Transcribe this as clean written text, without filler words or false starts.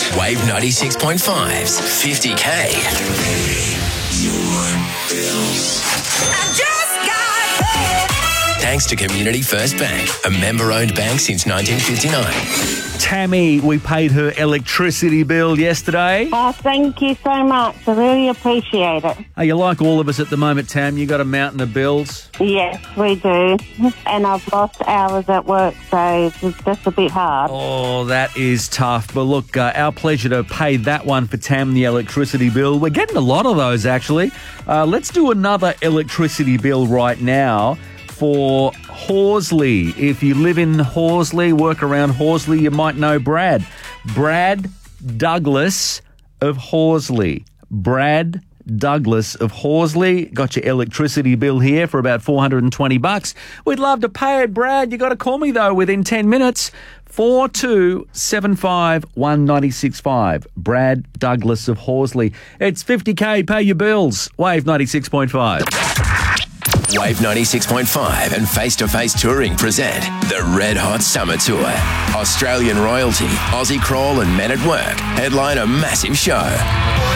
Wave 96.5's 50K. Thanks to Community First Bank, a member-owned bank since 1959. Tammy, we paid her electricity bill yesterday. Oh, thank you so much. I really appreciate it. Are you like all of us at the moment, Tam? You got a mountain of bills? Yes, we do. And I've lost hours at work, so it's just a bit hard. Oh, that is tough. But look, our pleasure to pay that one for Tam, the electricity bill. We're getting a lot of those, actually. Let's do another electricity bill right now for Horsley. If you live in Horsley, work around Horsley, you might know Brad. Brad Douglas of Horsley. Brad Douglas of Horsley. Got your electricity bill here for about $420. We'd love to pay it, Brad. You got to call me, though, within 10 minutes. 42751965. Brad Douglas of Horsley. It's 50K. Pay your bills. Wave 96.5. Wave 96.5 and Face to Face Touring present the Red Hot Summer Tour. Australian royalty, Aussie Crawl and Men at Work headline a massive show.